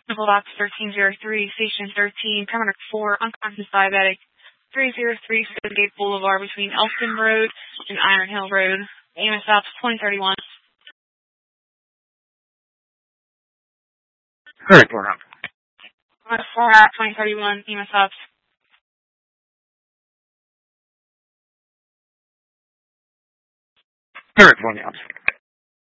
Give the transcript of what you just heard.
Medical Box 1303, Station 13, Paramedic 4, unconscious diabetic, 303 Gate Boulevard between Elkton Road and Iron Hill Road. EMS Ops 2031. Correct, we're up. 2031, EMS Ops. Correct, we're up.